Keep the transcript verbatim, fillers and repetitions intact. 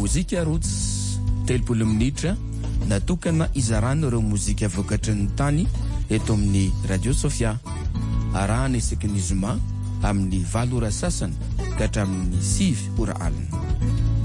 mozika rots telopolo minitra natokana izarana ireo mozika vokatry ny tany eto amin'ny Radio Sofia. Arahana isaky ny zoma amin'ny valo ora sasany ka hatramin'ny sivy ora alina.